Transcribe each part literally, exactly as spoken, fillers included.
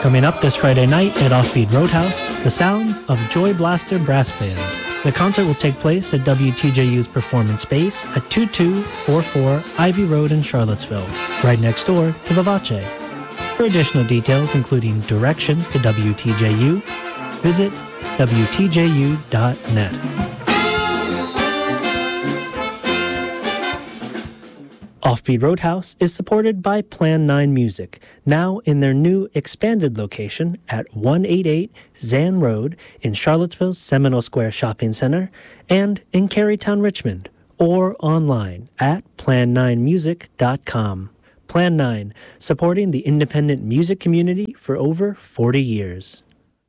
Coming up this Friday night at Offbeat Roadhouse, the sounds of Joy Blaster Brass Band. The concert will take place at W T J U's Performance Space at two two four four Ivy Road in Charlottesville, right next door to Vivace. For additional details, including directions to W T J U, visit W T J U dot net. Offbeat Roadhouse is supported by Plan nine Music, now in their new expanded location at one eighty-eight Zan Road in Charlottesville's Seminole Square Shopping Center and in Carytown, Richmond, or online at plan nine music dot com. Plan nine, supporting the independent music community for over forty years.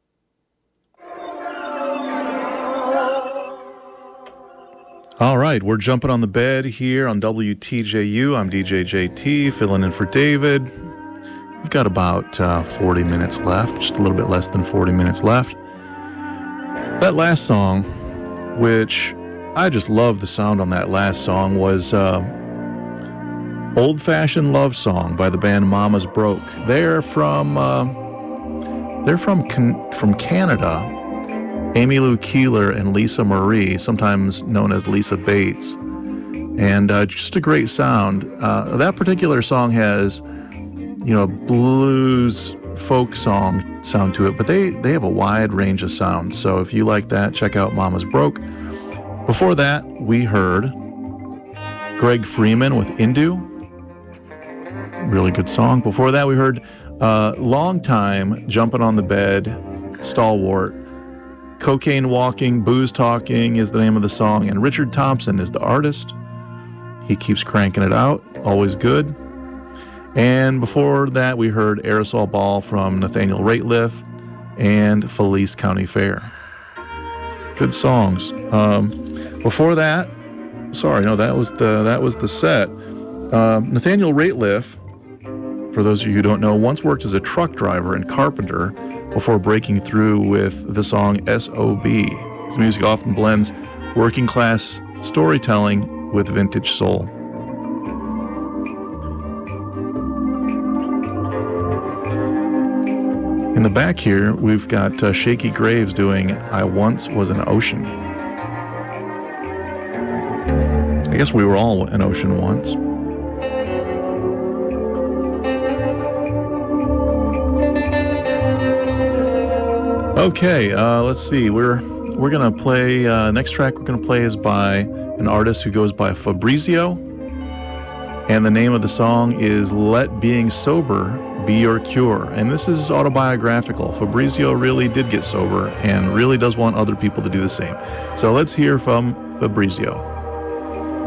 All right, we're jumping on the bed here on W T J U. I'm D J J T, filling in for David. We've got about uh, forty minutes left, just a little bit less than forty minutes left. That last song, which I just love the sound on that last song, was uh, Old Fashioned Love Song by the band Mama's Broke. They're from, uh, they're from, can- from Canada. Amy Lou Keeler and Lisa Marie, sometimes known as Lisa Bates, and uh, just a great sound. Uh, that particular song has, you know, blues folk song sound to it, but they, they have a wide range of sounds. So if you like that, check out Mama's Broke. Before that, we heard Greg Freeman with Indu. Really good song. Before that, we heard uh, long time Jumping on the Bed, Stalwart. Cocaine Walking, Booze Talking is the name of the song, and Richard Thompson is the artist. He keeps cranking it out, always good. And before that, we heard Aerosol Ball from Nathaniel Rateliff and Felice County Fair. Good songs. Um, before that, sorry, no, that was the that was the set. Um, Nathaniel Rateliff, for those of you who don't know, once worked as a truck driver and carpenter before breaking through with the song S O B. His music often blends working class storytelling with vintage soul. In the back here, we've got uh, Shaky Graves doing I Once Was an Ocean. I guess we were all an ocean once. Okay, uh, let's see. We're we're gonna play. Uh, next track we're gonna play is by an artist who goes by Fabrizio, and the name of the song is "Let Being Sober Be Your Cure." And this is autobiographical. Fabrizio really did get sober and really does want other people to do the same. So let's hear from Fabrizio.